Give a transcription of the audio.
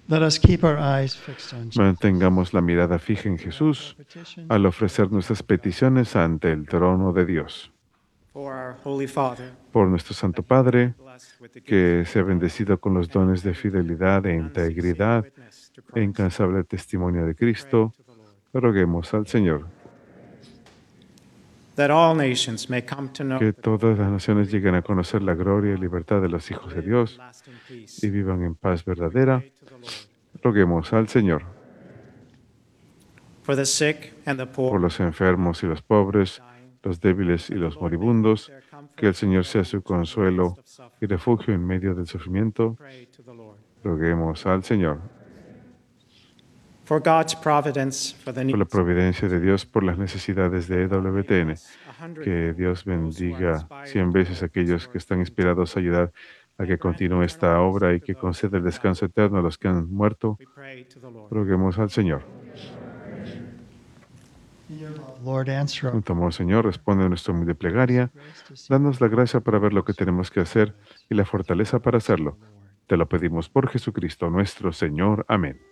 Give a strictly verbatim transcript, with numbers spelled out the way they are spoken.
Let us keep our eyes fixed on Jesus Mantengamos la mirada fija en Jesús al ofrecer nuestras peticiones ante el trono de Dios. For our Holy Father, Por nuestro Santo Padre, que sea bendecido con los dones de fidelidad e integridad e incansable testimonio de Cristo, roguemos al Señor. that all nations may come to know Que todas las naciones lleguen a conocer la gloria y libertad de los hijos de Dios lasting peace. y vivan en paz verdadera, roguemos al Señor. For the sick and the Por poor, los enfermos y los pobres, los débiles y los moribundos, que el Señor sea su consuelo y refugio en medio del sufrimiento, pray to the Lord. roguemos al Señor. For God's providence, for the Por la needs providencia de Dios, por las necesidades de E W T N, a hundred que Dios bendiga cien veces a aquellos que están inspirados a ayudar a que continúe esta obra y que conceda el descanso eterno a los que han muerto, we pray to the Lord. roguemos al Señor. Lord, answer our Santo amor, Señor, responde a nuestra humilde plegaria. Danos la gracia para ver lo que tenemos que hacer y la fortaleza para hacerlo. Te lo pedimos por Jesucristo nuestro Señor. Amén.